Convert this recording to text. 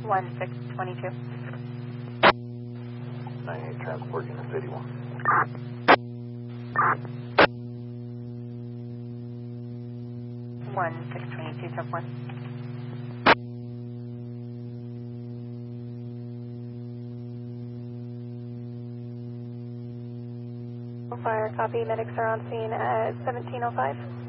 1622. 98 transport unit 81. One 622, tough one. Fire, copy. Medics are on scene at 1705.